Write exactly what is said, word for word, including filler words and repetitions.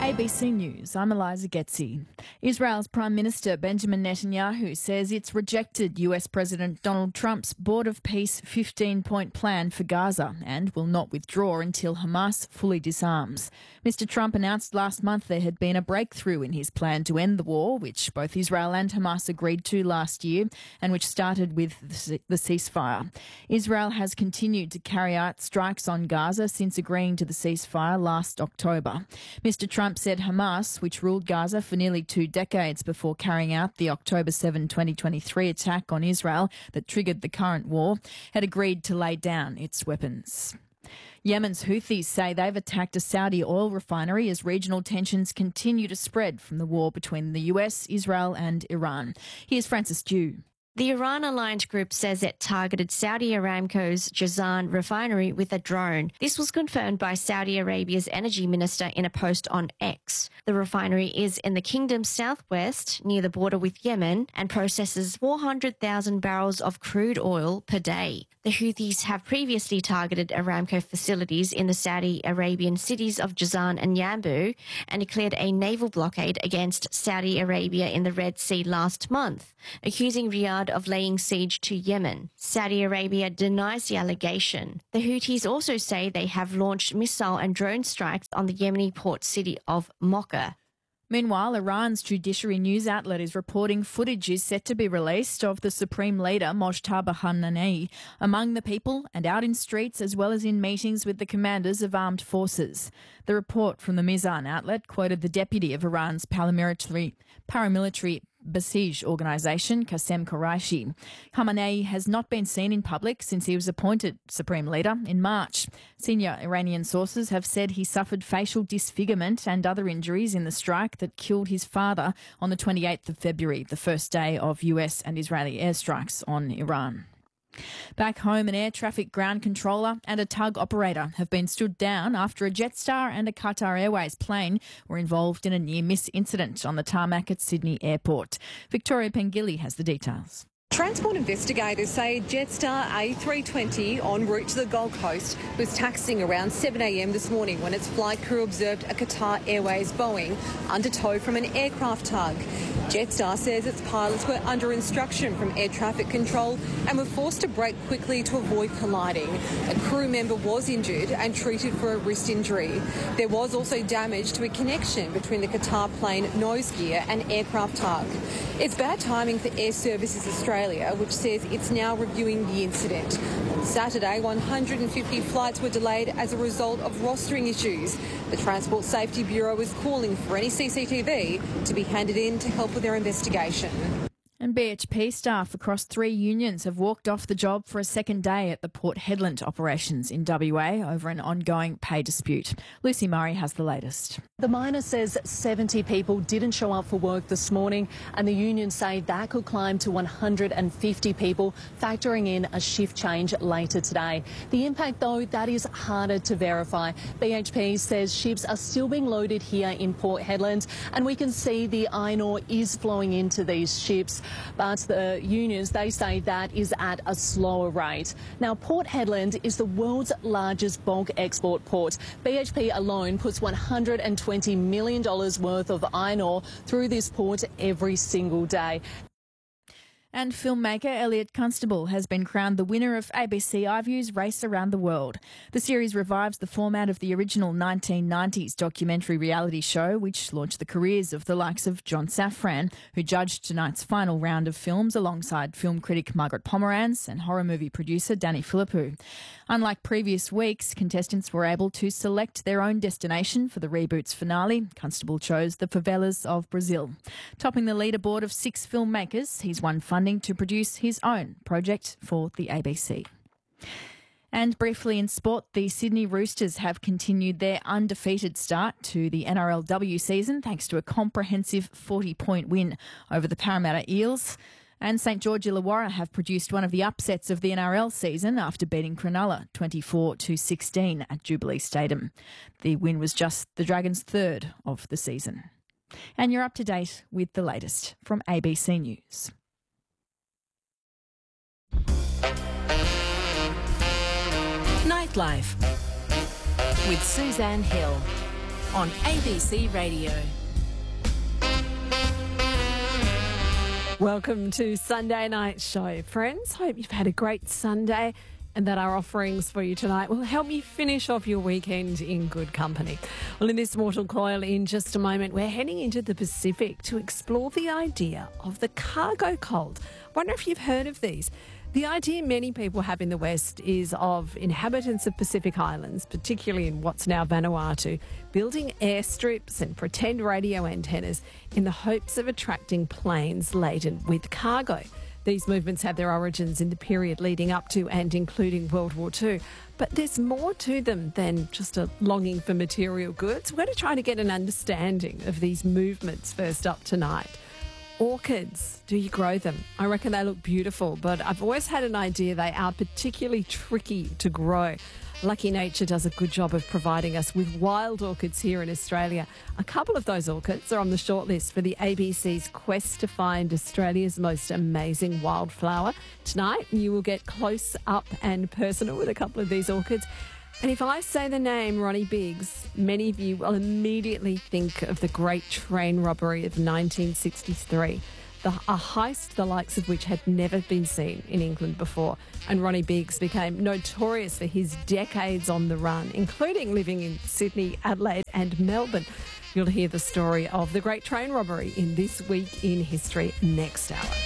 A B C News, I'm Eliza Getzi. Israel's Prime Minister Benjamin Netanyahu says it's rejected U S President Donald Trump's Board of Peace fifteen-point plan for Gaza and will not withdraw until Hamas fully disarms. Mister Trump announced last month there had been a breakthrough in his plan to end the war, which both Israel and Hamas agreed to last year and which started with the ceasefire. Israel has continued to carry out strikes on Gaza since agreeing to the ceasefire last October. Mister Trump said Hamas, which ruled Gaza for nearly two decades before carrying out the October seventh, twenty twenty-three attack on Israel that triggered the current war, had agreed to lay down its weapons. Yemen's Houthis say they've attacked a Saudi oil refinery as regional tensions continue to spread from the war between the U S, Israel and Iran. Here's Francis Dew. The Iran-aligned group says it targeted Saudi Aramco's Jazan refinery with a drone. This was confirmed by Saudi Arabia's energy minister in a post on X. The refinery is in the kingdom's southwest, near the border with Yemen, and processes four hundred thousand barrels of crude oil per day. The Houthis have previously targeted Aramco facilities in the Saudi Arabian cities of Jazan and Yanbu and declared a naval blockade against Saudi Arabia in the Red Sea last month, accusing Riyadh of laying siege to Yemen. Saudi Arabia denies the allegation. The Houthis also say they have launched missile and drone strikes on the Yemeni port city of Mocha. Meanwhile, Iran's judiciary news outlet is reporting footage is set to be released of the Supreme Leader Mojtaba Khamenei among the people and out in streets as well as in meetings with the commanders of armed forces. The report from the Mizan outlet quoted the deputy of Iran's paramilitary, paramilitary Basij organisation, Qasem Qureshi. Khamenei has not been seen in public since he was appointed Supreme Leader in March. Senior Iranian sources have said he suffered facial disfigurement and other injuries in the strike that killed his father on the twenty-eighth of February, the first day of U S and Israeli airstrikes on Iran. Back home, an air traffic ground controller and a tug operator have been stood down after a Jetstar and a Qatar Airways plane were involved in a near-miss incident on the tarmac at Sydney Airport. Victoria Pengilly has the details. Transport investigators say Jetstar A three twenty en route to the Gold Coast was taxiing around seven a m this morning when its flight crew observed a Qatar Airways Boeing under tow from an aircraft tug. Jetstar says its pilots were under instruction from air traffic control and were forced to brake quickly to avoid colliding. A crew member was injured and treated for a wrist injury. There was also damage to a connection between the Qatar plane nose gear and aircraft tug. It's bad timing for Air Services Australia, which says it's now reviewing the incident. On Saturday, one hundred fifty flights were delayed as a result of rostering issues. The Transport Safety Bureau is calling for any C C T V to be handed in to help with their investigation. And B H P staff across three unions have walked off the job for a second day at the Port Hedland operations in W A over an ongoing pay dispute. Lucy Murray has the latest. The miner says seventy people didn't show up for work this morning, and the unions say that could climb to one hundred fifty people, factoring in a shift change later today. The impact, though, that is harder to verify. B H P says ships are still being loaded here in Port Hedland, and we can see the iron ore is flowing into these ships. But the unions, they say that is at a slower rate. Now, Port Hedland is the world's largest bulk export port. B H P alone puts one hundred twenty million dollars worth of iron ore through this port every single day. And filmmaker Elliot Constable has been crowned the winner of A B C iView's Race Around the World. The series revives the format of the original nineteen nineties documentary reality show, which launched the careers of the likes of John Safran, who judged tonight's final round of films alongside film critic Margaret Pomeranz and horror movie producer Danny Philippou. Unlike previous weeks, contestants were able to select their own destination for the reboot's finale. Constable chose the favelas of Brazil. Topping the leaderboard of six filmmakers, he's won funding to produce his own project for the A B C. And briefly in sport, the Sydney Roosters have continued their undefeated start to the N R L W season thanks to a comprehensive forty-point win over the Parramatta Eels. And St George Illawarra have produced one of the upsets of the N R L season after beating Cronulla twenty-four to sixteen at Jubilee Stadium. The win was just the Dragons' third of the season. And you're up to date with the latest from A B C News. Nightlife with Suzanne Hill. on A B C Radio. Welcome to Sunday Night Show, friends. Hope you've had a great Sunday and that our offerings for you tonight will help you finish off your weekend in good company. Well, in this Mortal Coil, in just a moment, we're heading into the Pacific to explore the idea of the cargo cult. I wonder if you've heard of these. The idea many people have in the West is of inhabitants of Pacific Islands, particularly in what's now Vanuatu, building airstrips and pretend radio antennas in the hopes of attracting planes laden with cargo. These movements have their origins in the period leading up to and including World War Two. But there's more to them than just a longing for material goods. We're going to try to get an understanding of these movements first up tonight. Orchids, do you grow them? I reckon they look beautiful, but I've always had an idea they are particularly tricky to grow. Lucky Nature does a good job of providing us with wild orchids here in Australia. A couple of those orchids are on the shortlist for the A B C's quest to find Australia's most amazing wildflower. Tonight, you will get close up and personal with a couple of these orchids. And if I say the name Ronnie Biggs, many of you will immediately think of the great train robbery of nineteen sixty-three, the, a heist the likes of which had never been seen in England before. And Ronnie Biggs became notorious for his decades on the run, including living in Sydney, Adelaide and Melbourne. You'll hear the story of the great train robbery in This Week in History next hour.